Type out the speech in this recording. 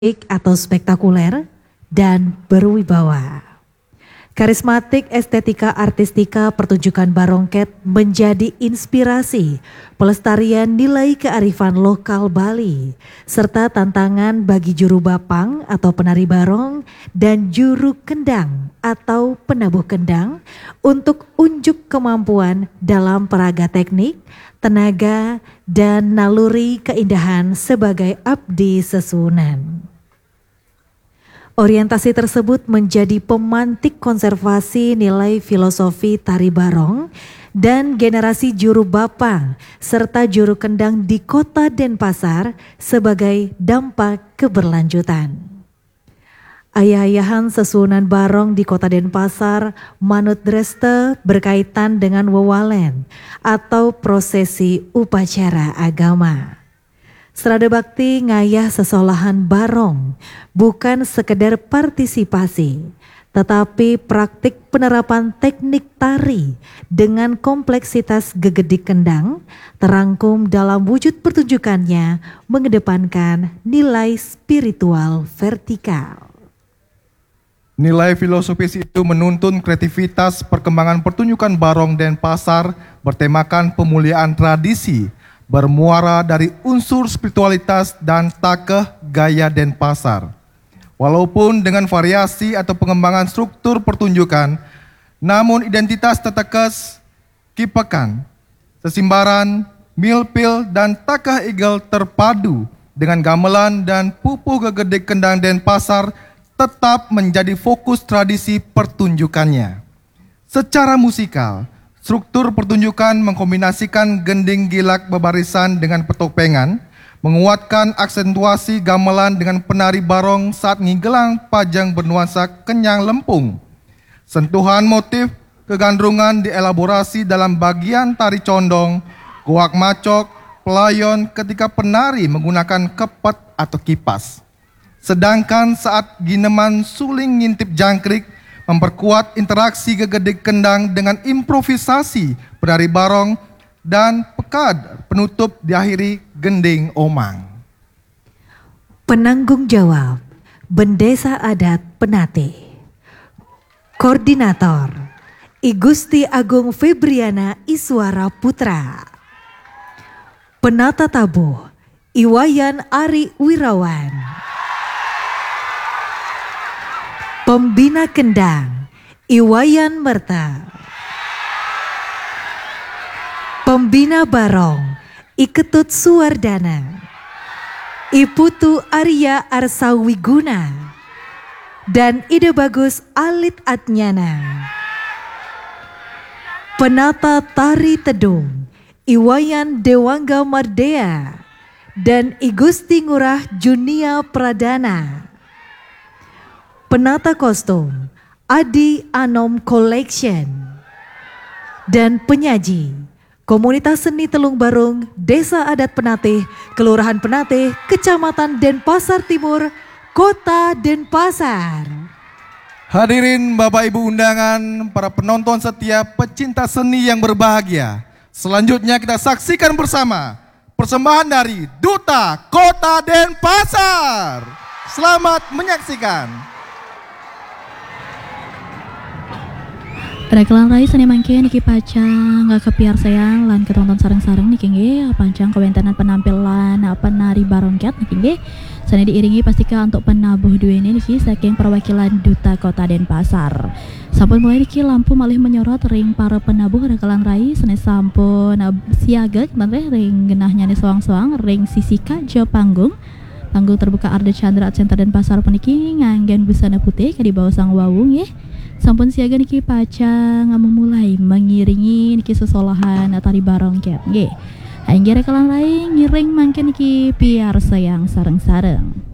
atau spektakuler dan berwibawa. Karismatik estetika artistika pertunjukan Barongket menjadi inspirasi pelestarian nilai kearifan lokal Bali serta tantangan bagi juru bapang atau penari barong dan juru kendang atau penabuh kendang untuk unjuk kemampuan dalam peraga teknik, tenaga, dan naluri keindahan sebagai abdi sesunan. Orientasi tersebut menjadi pemantik konservasi nilai filosofi tari barong dan generasi juru bapang serta juru kendang di kota Denpasar sebagai dampak keberlanjutan. Ayah-ayahan sesunan barong di kota Denpasar manut dreste berkaitan dengan wewalen atau prosesi upacara agama. Serada bakti ngayah sesolahan barong bukan sekedar partisipasi, tetapi praktik penerapan teknik tari dengan kompleksitas gegedik kendang terangkum dalam wujud pertunjukannya mengedepankan nilai spiritual vertikal. Nilai filosofis itu menuntun kreativitas perkembangan pertunjukan barong Denpasar bertemakan pemuliaan tradisi, bermuara dari unsur spiritualitas dan takeh gaya Denpasar. Walaupun dengan variasi atau pengembangan struktur pertunjukan, namun identitas tetekes, kipekan, sesimbaran, milpil, dan takeh igel terpadu dengan gamelan dan pupuh gegedek kendang Denpasar tetap menjadi fokus tradisi pertunjukannya. Secara musikal, struktur pertunjukan mengkombinasikan gending gilak bebarisan dengan petopengan, menguatkan aksentuasi gamelan dengan penari barong saat ngigelang pajang bernuansa kenyang lempung. Sentuhan motif kegandrungan dielaborasi dalam bagian tari condong, goak macok, pelayon ketika penari menggunakan kepet atau kipas. Sedangkan saat gineman suling ngintip jangkrik, memperkuat interaksi gegedek kendang dengan improvisasi penari barong dan pekad penutup diakhiri gending omang. Penanggung jawab Bendesa Adat Penate. Koordinator I Gusti Agung Febriana Iswara Putra. Penata tabuh Iwayan Ari Wirawan. Pembina kendang Iwayan Merta. Pembina barong Iketut Suwardana, Iputu Arya Arsawiguna, dan Ide Bagus Alit Atnyana. Penata tari tedung Iwayan Dewangga Mardea dan Igusti Ngurah Junia Pradana. Penata kostum Adi Anom Collection. Dan penyaji Komunitas Seni Telung Barung, Desa Adat Penate, Kelurahan Penate, Kecamatan Denpasar Timur, Kota Denpasar. Hadirin Bapak Ibu undangan, para penonton setia, pecinta seni yang berbahagia. Selanjutnya kita saksikan bersama persembahan dari Duta Kota Denpasar. Selamat menyaksikan. Rekelan rai seni mangke niki pacang gak kepiar sayang lan ketonton sareng-sareng niki nggih pancang kawentanan penampilan penari Barongket niki nggih seni diiringi pastika untuk penabuh duene niki saking perwakilan Duta Kota Denpasar. Sampun mulai niki lampu malih menyorot ring para penabuh rekelan rai seni sampun siaga kemarin ring genahnya ni soang-soang ring sisi kajo panggung terbuka Arda Chandra Center Denpasar puniki nganggen busana putih di bawah sang wawung nggih. Sampun siaga niki pacang memulai mengiringi niki sesolahan tari Barongket nggih. Hainggih rekelan lain ngiring mangke niki piar sayang sareng-sareng.